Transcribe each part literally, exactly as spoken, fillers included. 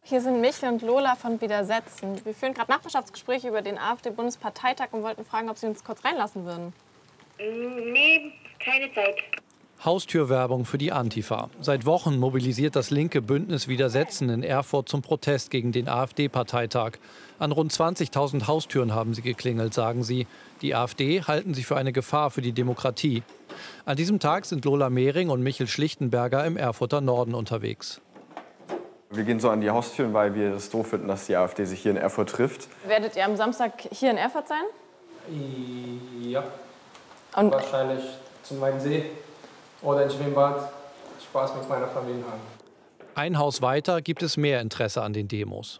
Hier sind Michel und Lola von Widersetzen. Wir führen gerade Nachbarschaftsgespräche über den AfD-Bundesparteitag und wollten fragen, ob Sie uns kurz reinlassen würden. Nee, keine Zeit. Haustürwerbung für die Antifa. Seit Wochen mobilisiert das linke Bündnis Widersetzen in Erfurt zum Protest gegen den AfD-Parteitag. An rund zwanzigtausend Haustüren haben sie geklingelt, sagen sie. Die AfD halten sie für eine Gefahr für die Demokratie. An diesem Tag sind Lola Mehring und Michel Schlichtenberger im Erfurter Norden unterwegs. Wir gehen so an die Haustüren, weil wir es doof finden, dass die AfD sich hier in Erfurt trifft. Werdet ihr am Samstag hier in Erfurt sein? Ja, Und wahrscheinlich zum Weinsee oder ins Schwimmbad. Spaß mit meiner Familie haben. Ein Haus weiter gibt es mehr Interesse an den Demos.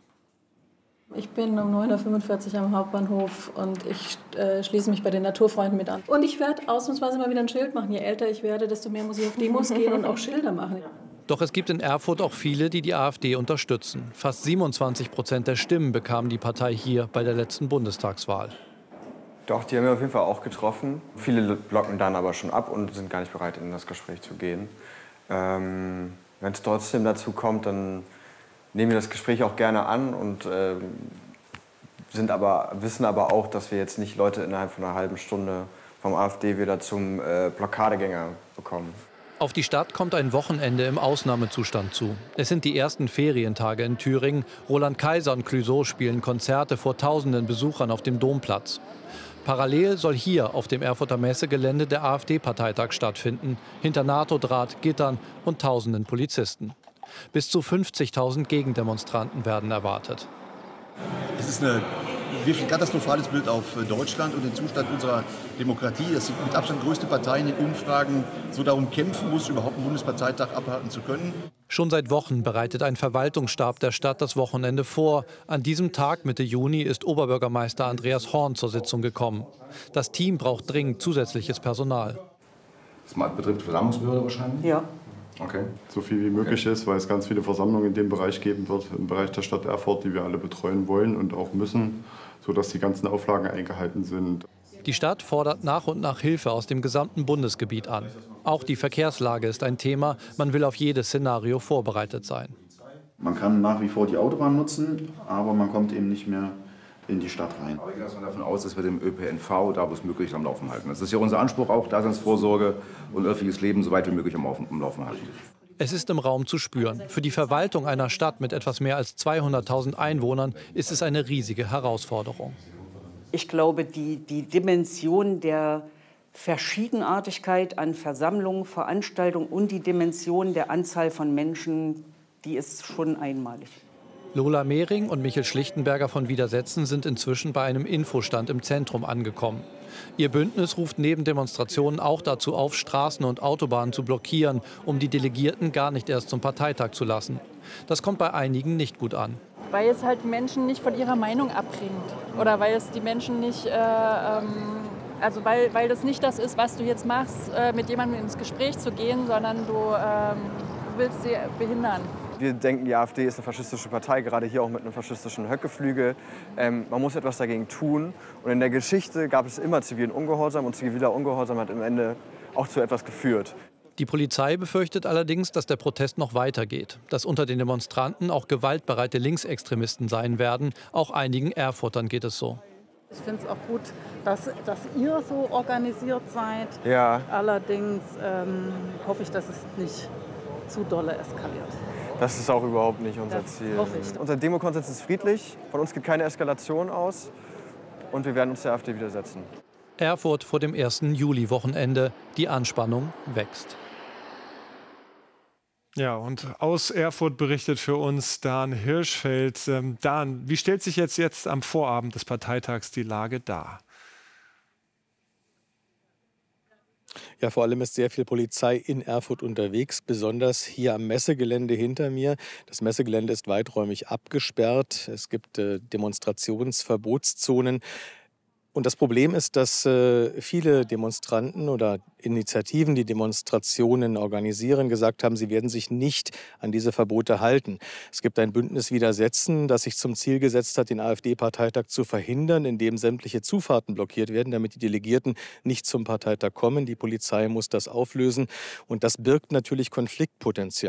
Ich bin um neun Uhr fünfundvierzig am Hauptbahnhof und ich äh, schließe mich bei den Naturfreunden mit an. Und ich werde ausnahmsweise mal wieder ein Schild machen. Je älter ich werde, desto mehr muss ich auf Demos gehen und auch Schilder machen. Doch es gibt in Erfurt auch viele, die die AfD unterstützen. Fast siebenundzwanzig Prozent der Stimmen bekam die Partei hier bei der letzten Bundestagswahl. Doch, die haben wir auf jeden Fall auch getroffen. Viele blocken dann aber schon ab und sind gar nicht bereit, in das Gespräch zu gehen. Ähm, Wenn es trotzdem dazu kommt, dann nehmen wir das Gespräch auch gerne an und äh, sind aber, wissen aber auch, dass wir jetzt nicht Leute innerhalb von einer halben Stunde vom AfD wieder zum äh, Blockadegänger bekommen. Auf die Stadt kommt ein Wochenende im Ausnahmezustand zu. Es sind die ersten Ferientage in Thüringen. Roland Kaiser und Clouseau spielen Konzerte vor tausenden Besuchern auf dem Domplatz. Parallel soll hier auf dem Erfurter Messegelände der AfD-Parteitag stattfinden, hinter NATO-Draht, Gittern und tausenden Polizisten. Bis zu fünfzigtausend Gegendemonstranten werden erwartet. Es ist ein wirklich katastrophales Bild auf Deutschland und den Zustand unserer Demokratie. Es sind mit Abstand größte Parteien in Umfragen so darum kämpfen muss, überhaupt einen Bundesparteitag abhalten zu können. Schon seit Wochen bereitet ein Verwaltungsstab der Stadt das Wochenende vor. An diesem Tag Mitte Juni ist Oberbürgermeister Andreas Horn zur Sitzung gekommen. Das Team braucht dringend zusätzliches Personal. Das betrifft die Versammlungsbehörde wahrscheinlich? Ja. Okay. So viel wie möglich ist, weil es ganz viele Versammlungen in dem Bereich geben wird, im Bereich der Stadt Erfurt, die wir alle betreuen wollen und auch müssen, sodass die ganzen Auflagen eingehalten sind. Die Stadt fordert nach und nach Hilfe aus dem gesamten Bundesgebiet an. Auch die Verkehrslage ist ein Thema. Man will auf jedes Szenario vorbereitet sein. Man kann nach wie vor die Autobahn nutzen, aber man kommt eben nicht mehr in die Stadt rein. Aber ich gehe davon aus, dass wir den Ö P N V, da wo es möglich ist, am Laufen halten. Das ist ja unser Anspruch auch, Daseinsvorsorge und öffentliches Leben so weit wie möglich am Laufen halten. Es ist im Raum zu spüren. Für die Verwaltung einer Stadt mit etwas mehr als zweihunderttausend Einwohnern ist es eine riesige Herausforderung. Ich glaube, die, die Dimension der Verschiedenartigkeit an Versammlungen, Veranstaltungen und die Dimension der Anzahl von Menschen, die ist schon einmalig. Lola Mehring und Michel Schlichtenberger von Widersetzen sind inzwischen bei einem Infostand im Zentrum angekommen. Ihr Bündnis ruft neben Demonstrationen auch dazu auf, Straßen und Autobahnen zu blockieren, um die Delegierten gar nicht erst zum Parteitag zu lassen. Das kommt bei einigen nicht gut an. Weil es halt Menschen nicht von ihrer Meinung abbringt. Oder weil es die Menschen nicht, äh, ähm, also weil, weil das nicht das ist, was du jetzt machst, äh, mit jemandem ins Gespräch zu gehen, sondern du ähm, willst sie behindern. Wir denken, die AfD ist eine faschistische Partei, gerade hier auch mit einem faschistischen Höckeflügel. Ähm, man muss etwas dagegen tun. Und in der Geschichte gab es immer zivilen Ungehorsam und ziviler Ungehorsam hat am Ende auch zu etwas geführt. Die Polizei befürchtet allerdings, dass der Protest noch weitergeht, dass unter den Demonstranten auch gewaltbereite Linksextremisten sein werden. Auch einigen Erfurtern geht es so. Ich finde es auch gut, dass, dass ihr so organisiert seid. Ja. Allerdings ähm, hoffe ich, dass es nicht zu dolle eskaliert. Das ist auch überhaupt nicht unser Das Ziel. hoffe ich. Unser Demokonsens ist friedlich, von uns geht keine Eskalation aus und wir werden uns der AfD widersetzen. Erfurt vor dem ersten Juli-Wochenende. Die Anspannung wächst. Ja, und aus Erfurt berichtet für uns Dan Hirschfeld. Ähm, Dan, wie stellt sich jetzt, jetzt am Vorabend des Parteitags die Lage dar? Ja, vor allem ist sehr viel Polizei in Erfurt unterwegs, besonders hier am Messegelände hinter mir. Das Messegelände ist weiträumig abgesperrt. Es gibt äh, Demonstrationsverbotszonen. Und das Problem ist, dass äh, viele Demonstranten oder Initiativen, die Demonstrationen organisieren, gesagt haben, sie werden sich nicht an diese Verbote halten. Es gibt ein Bündnis Widersetzen, das sich zum Ziel gesetzt hat, den AfD-Parteitag zu verhindern, indem sämtliche Zufahrten blockiert werden, damit die Delegierten nicht zum Parteitag kommen. Die Polizei muss das auflösen. Und das birgt natürlich Konfliktpotenzial.